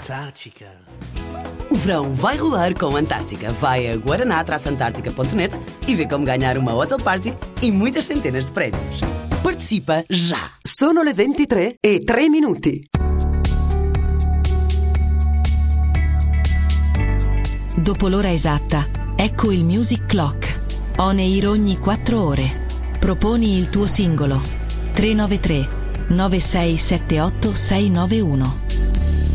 Antártica. O verão vai rolar com a Antártica. Vai a guaraná-antártica.net e vê como ganhar uma hotel party e muitas centenas de prémios. Participa já! Sono le 23:03. Dopo l'ora esatta, ecco il Music Clock. On air ogni 4 ore. Proponi il tuo singolo. 393 9678 691.